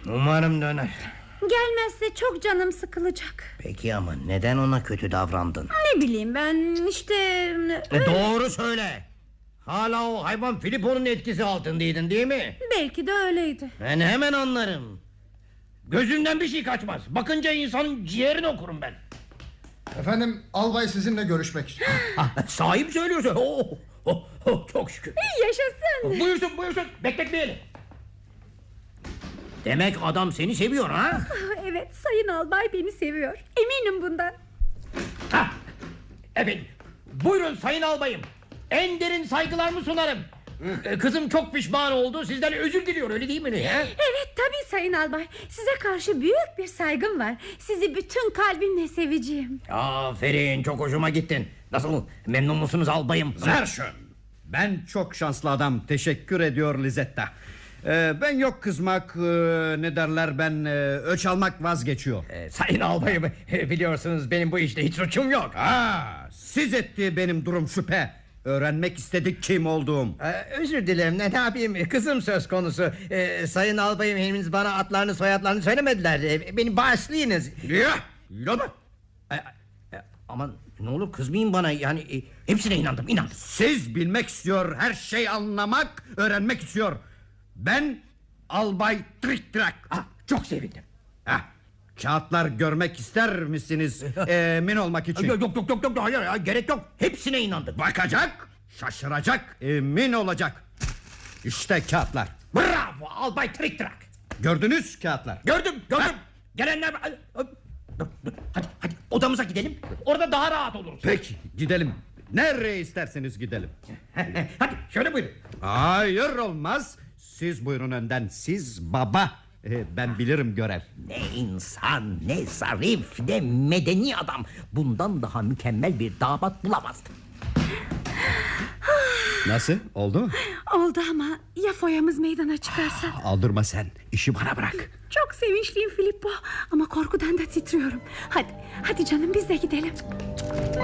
Umarım döner. Gelmezse çok canım sıkılacak. Peki ama neden ona kötü davrandın? Ne bileyim ben işte... Doğru söyle. Hala o hayvan Filippo'nun etkisi altındaydın değil mi? Belki de öyleydi. Ben hemen anlarım. Gözünden bir şey kaçmaz. Bakınca insanın ciğerini okurum ben. Efendim, albay sizinle görüşmek istiyor. Sahip söylüyorsun. Çok şükür. Yaşasın. Buyursun bekletmeyelim. Demek adam seni seviyor ha? Evet, sayın albay beni seviyor. Eminim bundan. Evet. Buyurun sayın albayım. En derin saygılarımı sunarım. Kızım çok pişman oldu. Sizden özür diliyor, öyle değil mi? Evet tabii sayın albay. Size karşı büyük bir saygım var. Sizi bütün kalbimle seveceğim. Aferin, çok hoşuma gittin. Nasıl, memnun musunuz albayım? Sehr schön. Ben çok şanslı adam, teşekkür ediyor Lizetta. Ben yok kızmak, ne derler, ben öç almak vazgeçiyor. Sayın albayım, biliyorsunuz benim bu işte hiç suçum yok. Siz etti benim durum şüphe. Öğrenmek istedik kim olduğum. Özür dilerim, ne yapayım, kızım söz konusu. Sayın albayım henüz bana adlarını soyadlarını söylemediler. Beni bağışlayınız. Yok. Aman ne olur kızmayın bana, yani hepsine inandım. Siz bilmek istiyor, her şey anlamak, öğrenmek istiyor. Ben Albay Triktrak. Çok sevindim. Kağıtlar görmek ister misiniz? Emin olmak için. Yok, hayır, gerek yok. Hepsine inandım. Bakacak, şaşıracak, emin olacak. İşte kağıtlar. Bravo Albay Triktrak. Gördünüz kağıtlar. Gördüm. Gelenler... Hadi odamıza gidelim. Orada daha rahat oluruz. Peki gidelim. Nereye isterseniz gidelim. Hadi şöyle buyurun. Hayır olmaz. Siz buyurun önden. Siz baba. Ben bilirim görev. Ne insan, ne zarif, ne medeni adam. Bundan daha mükemmel bir damat bulamazdım. Nasıl? Oldu mu? Oldu ama ya foyamız meydana çıkarsa? Aldırma sen. İşi bana bırak. Çok sevinçliyim Filippo ama korkudan da titriyorum. Hadi canım biz de gidelim.